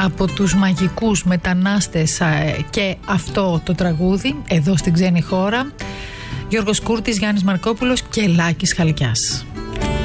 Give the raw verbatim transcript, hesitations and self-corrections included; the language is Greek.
από τους μαγικούς μετανάστες και αυτό το τραγούδι εδώ στην ξένη χώρα. Γιώργος Κούρτης, Γιάννης Μαρκόπουλος και Λάκης Χαλκιάς.